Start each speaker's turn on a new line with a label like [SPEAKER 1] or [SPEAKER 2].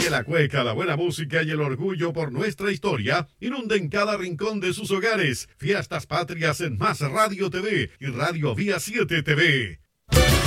[SPEAKER 1] Que la cueca, la buena música y el orgullo por nuestra historia inunden cada rincón de sus hogares. Fiestas Patrias en Más Radio TV y Radio Vía 7 TV.